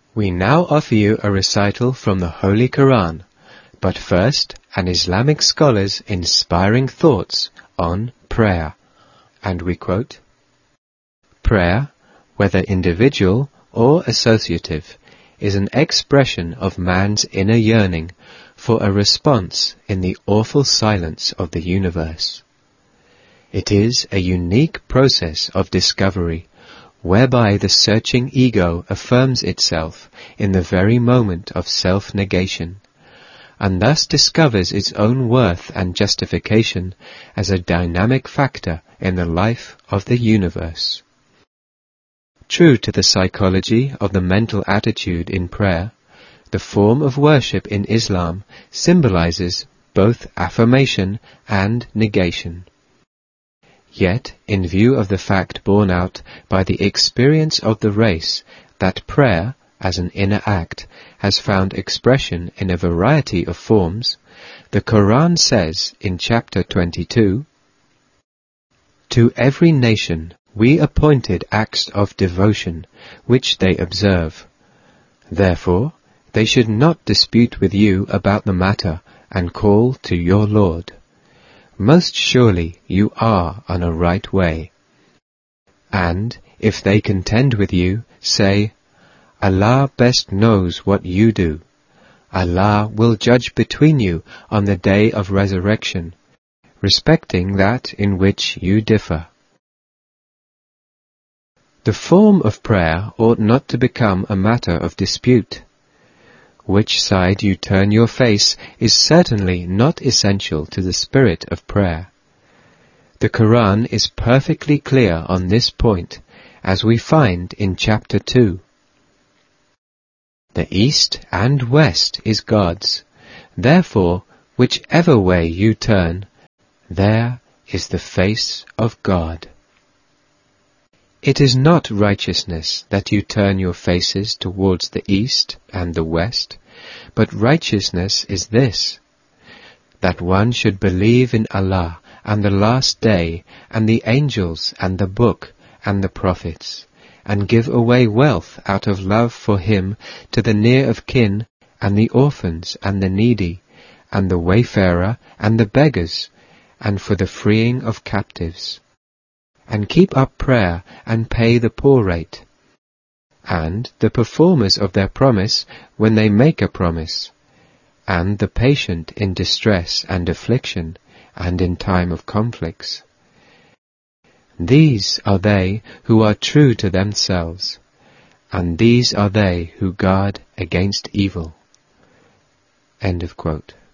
We now offer you a recital from the Holy Quran, but first an Islamic scholar's inspiring thoughts on prayer. And we quote, "Prayer, whether individual or associative, is an expression of man's inner yearning for a response in the awful silence of the universe. It is a unique process of discovery, whereby the searching ego affirms itself in the very moment of self-negation, and thus discovers its own worth and justification as a dynamic factor in the life of the universe." True to the psychology of the mental attitude in prayer, the form of worship in Islam symbolizes both affirmation and negation. Yet, in view of the fact borne out by the experience of the race that prayer, as an inner act, has found expression in a variety of forms, the Quran says in chapter 22, "To every nation we appointed acts of devotion, which they observe. Therefore, they should not dispute with you about the matter, and call to your Lord. Most surely you are on a right way. And, if they contend with you, say, Allah best knows what you do. Allah will judge between you on the day of resurrection, respecting that in which you differ." The form of prayer ought not to become a matter of dispute. Which side you turn your face is certainly not essential to the spirit of prayer. The Quran is perfectly clear on this point, as we find in chapter 2. "The east and west is God's. Therefore, whichever way you turn, there is the face of God." It is not righteousness that you turn your faces towards the east and the west, but righteousness is this, that one should believe in Allah and the last day and the angels and the book and the prophets, and give away wealth out of love for him to the near of kin and the orphans and the needy and the wayfarer and the beggars, and for the freeing of captives, and keep up prayer and pay the poor rate, and the performers of their promise when they make a promise, and the patient in distress and affliction and in time of conflicts. These are they who are true to themselves, and these are they who guard against evil. End of quote.